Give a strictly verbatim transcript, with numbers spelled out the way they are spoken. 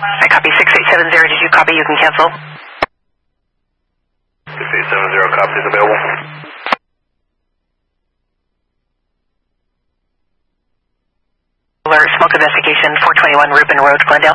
I copy six eight seven zero. Did you copy? You can cancel. six eight seven zero, copy is available. Alert, smoke investigation, four twenty-one Rubin Road, Glendale.